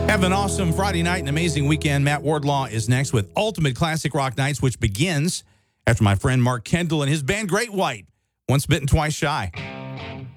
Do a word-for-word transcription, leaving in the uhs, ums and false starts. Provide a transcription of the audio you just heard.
Have an awesome Friday night and amazing weekend. Matt Wardlaw is next with Ultimate Classic Rock Nights, which begins after my friend Mark Kendall and his band Great White, Once Bitten, Twice Shy.